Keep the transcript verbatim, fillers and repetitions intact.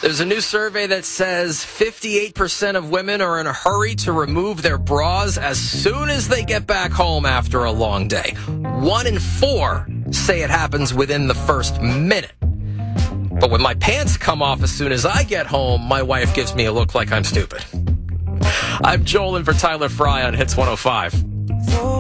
There's a new survey that says fifty-eight percent of women are in a hurry to remove their bras as soon as they get back home after a long day. One in four say it happens within the first minute. But when my pants come off as soon as I get home, my wife gives me a look like I'm stupid. I'm Joel in for Tyler Fry on Hits one oh five.